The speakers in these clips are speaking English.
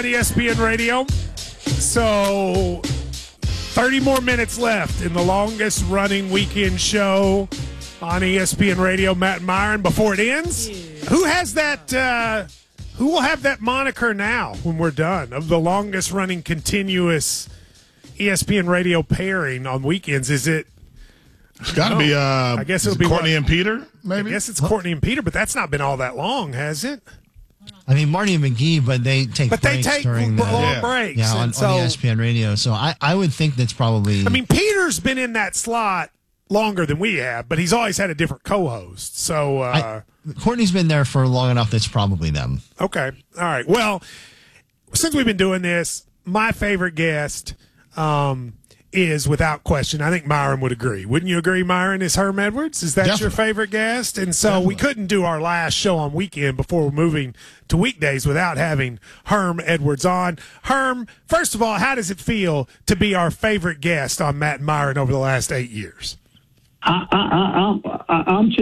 ESPN Radio. So 30 more minutes left in the longest running weekend show on ESPN Radio. Matt and Myron, before it ends, who has that? Who will have that moniker now when we're done of the longest running continuous ESPN Radio pairing on weekends? Is it? It's got to be. I guess it'll be Courtney and Peter. Maybe. I guess it's Courtney and Peter, but that's not been all that long, has it? I mean, Marty and McGee, but they take breaks during long breaks. Yeah, on ESPN Radio. So I would think that's probably. I mean, Peter's been in that slot longer than we have, but he's always had a different co-host. So Courtney's been there for long enough. That's probably them. Okay, all right. Well, since we've been doing this, my favorite guest is, without question, I think Myron would agree. Wouldn't you agree, Myron, is Herm Edwards? Is that Definitely. your favorite guest? And so we couldn't do our last show on weekend before we're moving to weekdays without having Herm Edwards on. Herm, first of all, how does it feel to be our favorite guest on Matt and Myron over the last 8 years? I'm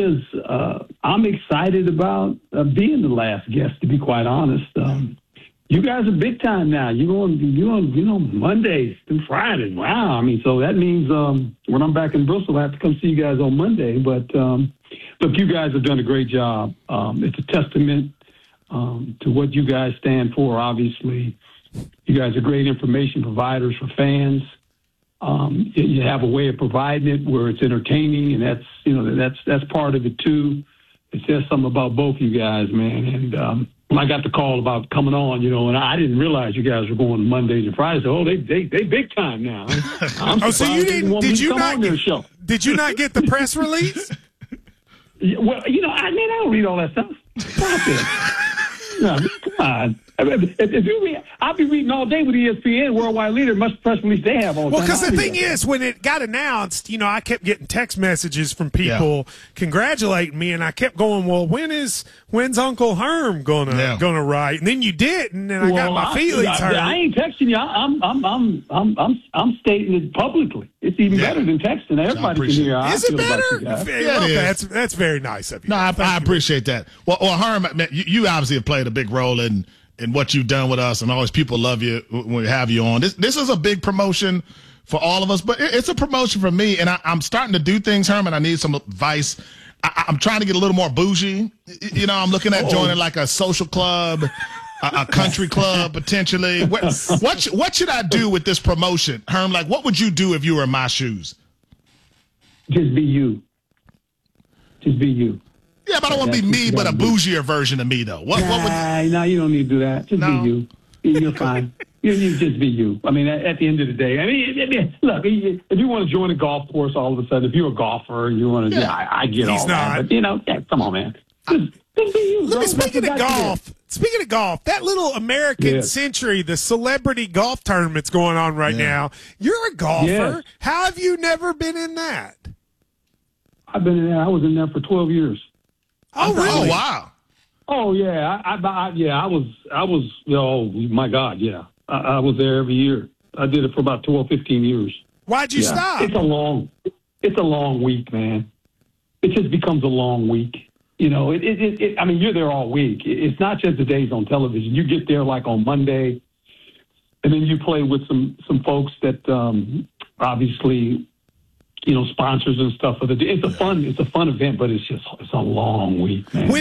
excited about being the last guest, to be quite honest. You guys are big time now. You're on Mondays through Fridays. Wow. I mean, so that means when I'm back in Bristol, I have to come see you guys on Monday. But look, you guys have done a great job. It's a testament to what you guys stand for. Obviously, you guys are great information providers for fans. You have a way of providing it where it's entertaining, and that's part of it too. It says something about both you guys, man. And when I got the call about coming on, and I didn't realize you guys were going Mondays and Fridays. So, they big time now. So you didn't? Did you not get? Show. Did you not get the press release? Well, I don't read all that stuff. Stop it. No, come on. If you read, I'll be reading all day with ESPN, Worldwide Leader, much press release they have all the time. Well, because the thing is, when it got announced, I kept getting text messages from people congratulating me, and I kept going, well, when's Uncle Herm gonna write? And then you did, and then I got my feelings hurt. I ain't texting you. I'm stating it publicly. It's even better than texting. Everybody can hear. Is it better? Yeah, it is. That's very nice of you. No, I appreciate that. Well, Herm, you obviously have played a big role in what you've done with us, and always people love you when we have you on. This is a big promotion for all of us, but it's a promotion for me, and I'm starting to do things, Herman. I need some advice. I'm trying to get a little more bougie. I'm looking at joining like a social club, a country club potentially. What should I do with this promotion, Herm? Like, what would you do if you were in my shoes? Just be you. Just be you. Yeah, but I don't want to be me, but a bougier version of me, though. What would... No, you don't need to do that. Just be you. You're fine. You just be you. I mean, at the end of the day, look, if you want to join a golf course all of a sudden, if you're a golfer and you want to, I get all that. But, come on, man. Just be you. Look, speaking of golf, that little American Century, the celebrity golf tournament's going on right now. You're a golfer. Yes. How have you never been in that? I've been in there. I was in there for 12 years. Oh, really? Oh, wow. Oh, yeah. I was, oh, my God, yeah. I was there every year. I did it for about 12, 15 years. Why'd you stop? It's a long week, man. It just becomes a long week. I mean, you're there all week. It's not just the days on television. You get there like on Monday, and then you play with some folks that obviously, sponsors and stuff for the day. It's a fun event, but it's a long week, man.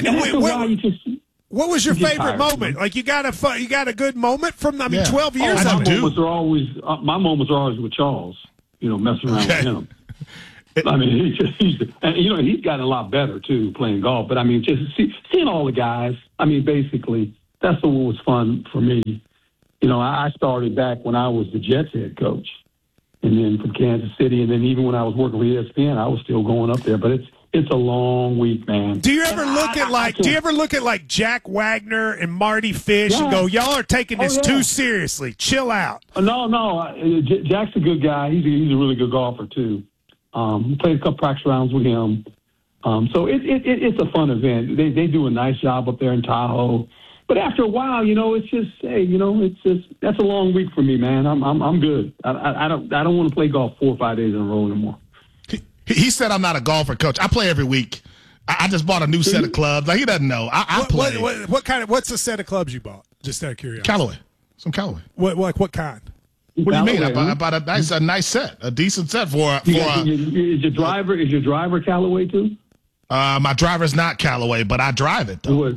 What was your favorite moment? Like you got a good moment from 12 years ago. My moments are always with Charles, messing around with him. I mean, he's gotten a lot better too playing golf. But I mean, just seeing all the guys. I mean, basically, that's what was fun for me. I started back when I was the Jets head coach, and then from Kansas City, and then even when I was working with ESPN, I was still going up there. But it's a long week, man. Do you ever look at like Jack Wagner and Marty Fish and go, y'all are taking this too seriously? Chill out. No. Jack's a good guy. He's a really good golfer too. Played a couple practice rounds with him. So it's a fun event. They do a nice job up there in Tahoe. But after a while, it's just, that's a long week for me, man. I'm good. I don't want to play golf 4 or 5 days in a row anymore. He said I'm not a golfer, coach. I play every week. I just bought a new set of clubs. Like, he doesn't know. I play. What's the set of clubs you bought? Just out of curiosity. Callaway. Some Callaway. What kind? What do you mean? Callaway, About a nice set, a decent set for is your driver Callaway too? My driver's not Callaway, but I drive it though. What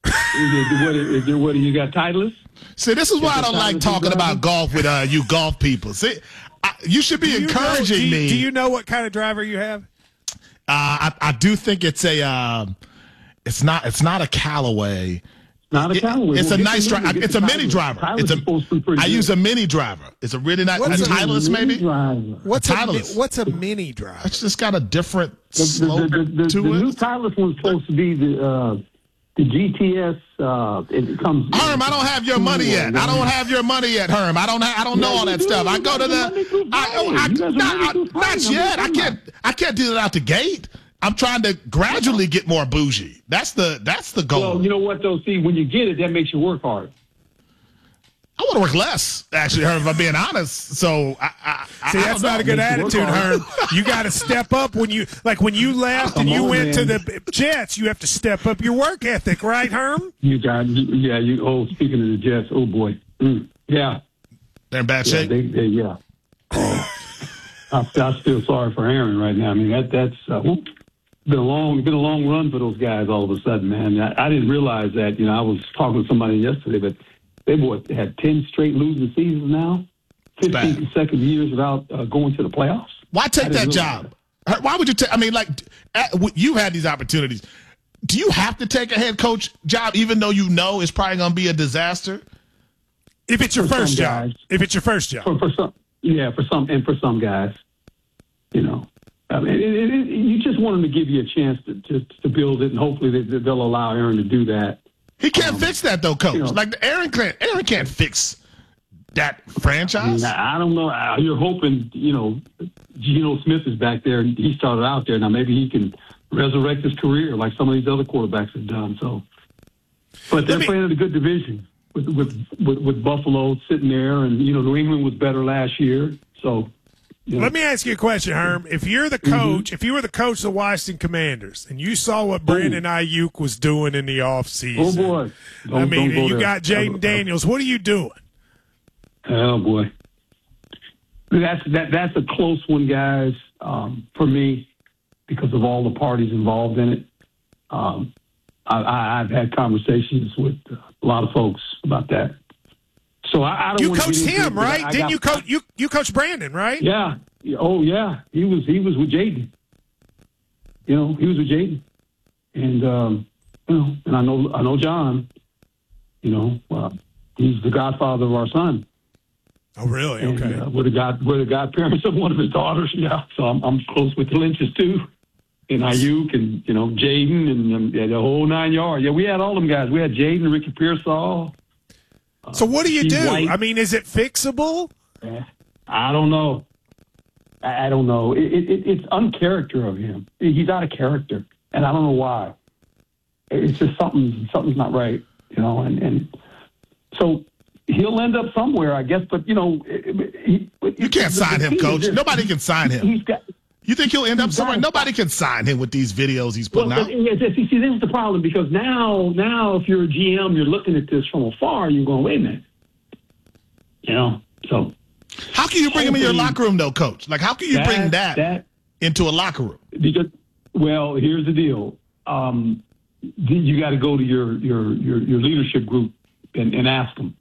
you got Titleist? See, this is why I don't like talking about golf with you golf people. See, you should be encouraging me. Do you know what kind of driver you have? I do think it's a. It's not a Callaway. Not a Callaway. It's a nice driver. It's a mini driver. I use a mini driver. It's a really nice. A Titleist maybe. What's a mini driver? It's just got a different slope to it. The new Titleist one's supposed to be the GTS. It comes. Herm, I don't have your money yet. I don't have your money yet, Herm. I don't know all that stuff. I go to not yet. I can't do it out the gate. I'm trying to gradually get more bougie. That's the goal. Well, you know what though? See, when you get it, that makes you work hard. I want to work less, actually, Herm, if I'm being honest. So, that's not a good attitude, Herm. You got to step up when you left and you went to the Jets. You have to step up your work ethic, right, Herm? Speaking of the Jets, oh boy, yeah, they're in bad shape. Yeah. I feel sorry for Aaron right now. I mean, that's been a long run for those guys. All of a sudden, man, I didn't realize that. I was talking to somebody yesterday, but they had 10 straight losing seasons now, 15 consecutive years without going to the playoffs. Why take that job? Why would you take? I mean, you've had these opportunities. Do you have to take a head coach job, even though you know it's probably going to be a disaster? If it's your first job. If it's your first job. For some guys, I mean, you just want them to give you a chance to build it, and hopefully they'll allow Aaron to do that. He can't fix that though, Coach. Aaron can't fix that franchise. I don't know. You're hoping, Geno Smith is back there, and he started out there. Now maybe he can resurrect his career like some of these other quarterbacks have done. So, but they're playing in a good division with Buffalo sitting there, and New England was better last year. So. Let me ask you a question, Herm. If you're the coach, if you were the coach of the Washington Commanders, and you saw what Brandon Ayuk was doing in the offseason. Oh, boy. You got Jaden Daniels. What are you doing? Oh, boy. That's a close one, guys, for me, because of all the parties involved in it. I've had conversations with a lot of folks about that. So I don't. You coached him, right? Didn't you coach? You coached Brandon, right? Yeah. Oh, yeah. He was with Jaden. He was with Jaden, and and I know John. He's the godfather of our son. Oh, really? And, okay. We're the godparents of one of his daughters. Yeah. So I'm close with the Lynches too, and Ayuk, and Jaden, and the whole 9 yards. Yeah, we had all them guys. We had Jaden, Ricky Pearsall. So what do you do? White. I mean, is it fixable? I don't know. I don't know. It's uncharacter of him. He's out of character, and I don't know why. It's just something's not right, and so he'll end up somewhere, I guess. But you can't sign him, Coach. Nobody can sign him. You think he'll end up somewhere? Nobody can sign him with these videos he's putting out. See, this is the problem, because now if you're a GM, you're looking at this from afar, you're going, wait a minute. So how can you bring him in your locker room, though, Coach? How can you bring that into a locker room? Because, here's the deal. You got to go to your leadership group and ask them,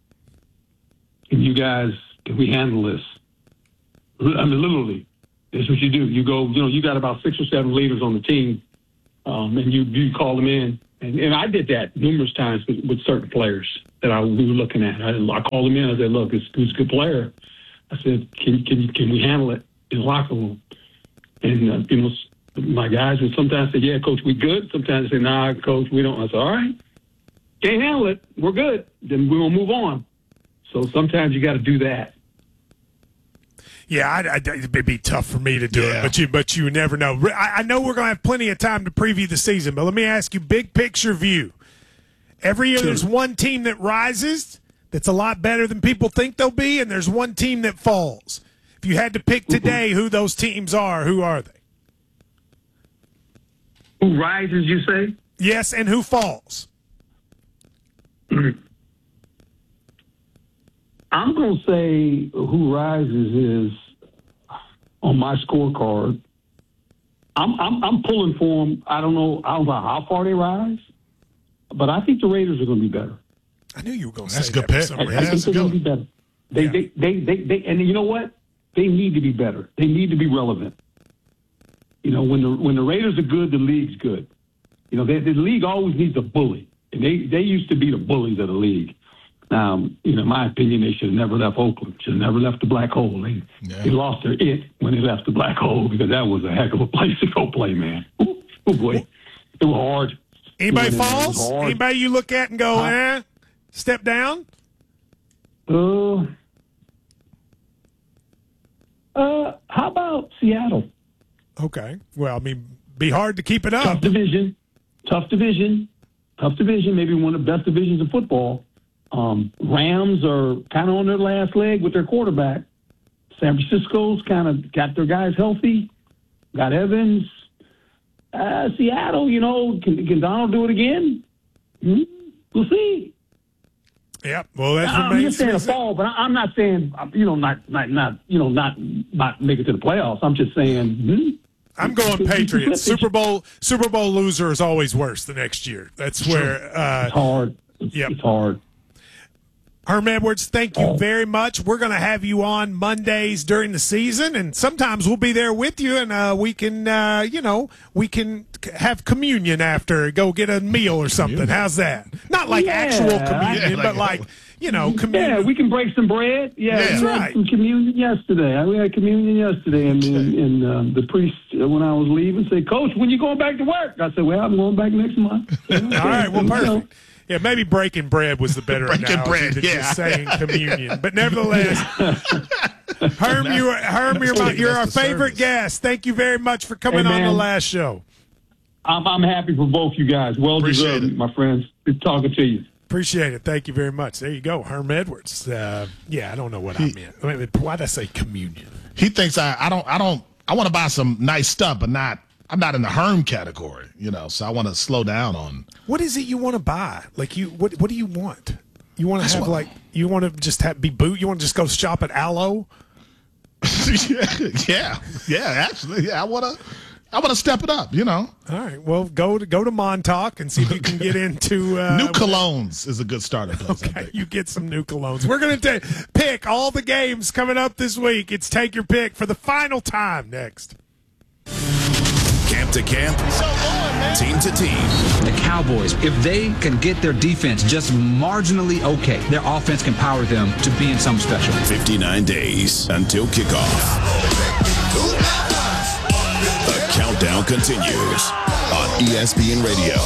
can we handle this? I mean, literally. That's what you do. You go, you got about 6 or 7 leaders on the team, and you call them in. And I did that numerous times with certain players that we were looking at. I called them in. I said, look, who's a good player? I said, can we handle it in the locker room? And, my guys would sometimes say, yeah, Coach, we good. Sometimes they say, nah, Coach, we don't. I said, all right, can't handle it. We're good. Then we'll move on. So sometimes you got to do that. Yeah, it'd be tough for me to do it, but you never know. I know we're going to have plenty of time to preview the season, but let me ask you, big picture view. Every year there's one team that rises that's a lot better than people think they'll be, and there's one team that falls. If you had to pick today who those teams are, who are they? Who rises, you say? Yes, and who falls? I'm going to say who rises is on my scorecard. I'm pulling for them. I don't know how far they rise, but I think the Raiders are going to be better. I knew you were going to That's say good that. pick. I think they're going to be better. They and you know what? They need to be better. They need to be relevant. You know, when the Raiders are good, the league's good. You know, the league always needs a bully, and they used to be the bullies of the league. Now, you know, in my opinion, they should have never left Oakland. Should have never left the black hole. They lost their it when they left the black hole because that was a heck of a place to go play, man. Oh boy, it was hard. Anybody falls? Anybody you look at and go, step down? How about Seattle? Okay. Well, I mean, be hard to keep it up. Tough division. Maybe one of the best divisions in football. Rams are kind of on their last leg with their quarterback. San Francisco's kind of got their guys healthy. Got Evans. Seattle, you know, can Donald do it again? We'll see. Yeah, well, that's I'm just saying a fall, but I'm not saying not make it to the playoffs. I'm just saying. I'm going Patriots. Super Bowl loser is always worse the next year. That's where it's hard. It's hard. Herm Edwards, thank you very much. We're going to have you on Mondays during the season, and sometimes we'll be there with you, and we can have communion after, go get a meal or something. How's that? Not like actual communion, but like communion. Yeah, we can break some bread. Yeah, we had some communion yesterday. We had communion yesterday, and the priest, when I was leaving, said, "Coach, when you going back to work?" I said, "Well, I'm going back next month." All right, well, perfect. Yeah, maybe breaking bread was the better analogy than just saying communion. But nevertheless, Herm, you're our favorite guest. Thank you very much for coming on the last show. I'm happy for both you guys. Well deserved, my friends. Good talking to you. Appreciate it. Thank you very much. There you go, Herm Edwards. I don't know what I meant. Why'd I say communion? He thinks I want to buy some nice stuff, but I'm not in the Herm category, so I want to slow down on. What is it you want to buy? Like what do you want? You want to have you want to just be boot? You want to just go shop at Aloe? yeah, actually, I want to step it up, All right, well, go to Montauk and see if you can get into new colognes is a good starter place. Okay, you get some new colognes. We're going to pick all the games coming up this week. It's Take Your Pick for the final time next. Camp to camp, team to team. The Cowboys, if they can get their defense just marginally okay, their offense can power them to being something special. 59 days until kickoff. The countdown continues on ESPN Radio.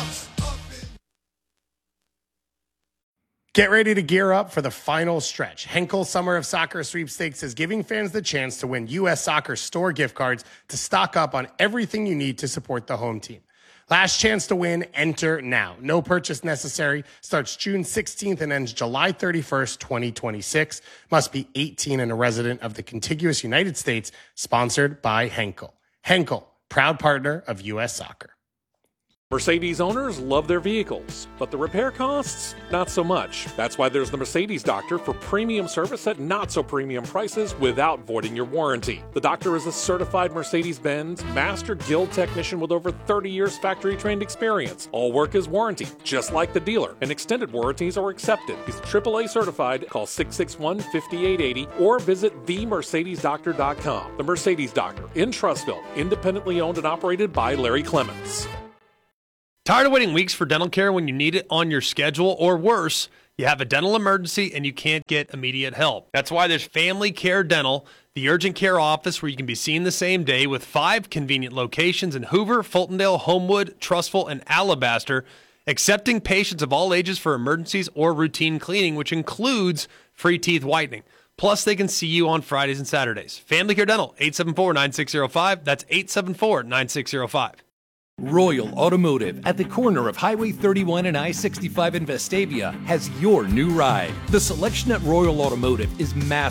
Get ready to gear up for the final stretch. Henkel Summer of Soccer Sweepstakes is giving fans the chance to win U.S. Soccer store gift cards to stock up on everything you need to support the home team. Last chance to win, enter now. No purchase necessary. Starts June 16th and ends July 31st, 2026. Must be 18 and a resident of the contiguous United States. Sponsored by Henkel. Henkel, proud partner of U.S. Soccer. Mercedes owners love their vehicles, but the repair costs, not so much. That's why there's the Mercedes Doctor for premium service at not so premium prices without voiding your warranty. The Doctor is a certified Mercedes-Benz Master Guild technician with over 30 years factory trained experience. All work is warranty, just like the dealer, and extended warranties are accepted. He's AAA certified. Call 661-5880 or visit themercedesdoctor.com. The Mercedes Doctor in Trussville, independently owned and operated by Larry Clements. Tired of waiting weeks for dental care when you need it on your schedule, or worse, you have a dental emergency and you can't get immediate help? That's why there's Family Care Dental, the urgent care office where you can be seen the same day with 5 convenient locations in Hoover, Fultondale, Homewood, Trussville, and Alabaster, accepting patients of all ages for emergencies or routine cleaning, which includes free teeth whitening. Plus, they can see you on Fridays and Saturdays. Family Care Dental, 874-9605. That's 874-9605. Royal Automotive at the corner of Highway 31 and I-65 in Vestavia has your new ride. The selection at Royal Automotive is massive.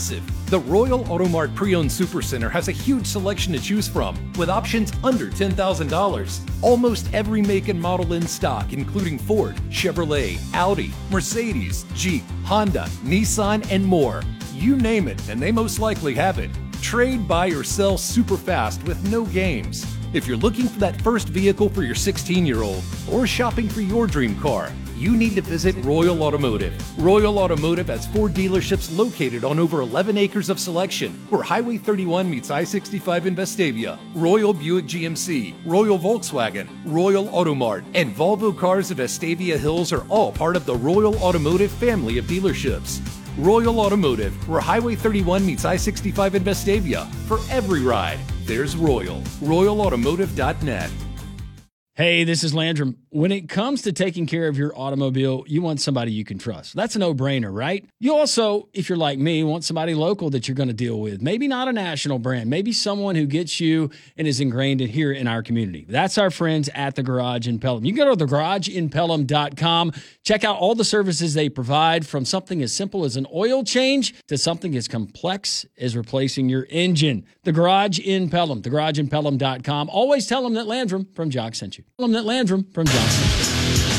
The Royal Auto Mart Pre-Owned Supercenter has a huge selection to choose from, with options under $10,000. Almost every make and model in stock, including Ford, Chevrolet, Audi, Mercedes, Jeep, Honda, Nissan, and more. You name it, and they most likely have it. Trade, buy, or sell super fast with no games. If you're looking for that first vehicle for your 16-year-old or shopping for your dream car, you need to visit Royal Automotive. Royal Automotive has 4 dealerships located on over 11 acres of selection, where Highway 31 meets I-65 in Vestavia. Royal Buick GMC, Royal Volkswagen, Royal Automart, and Volvo Cars of Vestavia Hills are all part of the Royal Automotive family of dealerships. Royal Automotive, where Highway 31 meets I-65 in Vestavia. For every ride, there's Royal. RoyalAutomotive.net. Hey, this is Landrum. When it comes to taking care of your automobile, you want somebody you can trust. That's a no-brainer, right? You also, if you're like me, want somebody local that you're going to deal with. Maybe not a national brand. Maybe someone who gets you and is ingrained in here in our community. That's our friends at The Garage in Pelham. You can go to thegarageinpelham.com. Check out all the services they provide, from something as simple as an oil change to something as complex as replacing your engine. The Garage in Pelham, thegarageinpelham.com. Always tell them that Landrum from Jock sent you. Tell them that Landrum from Jock sent you.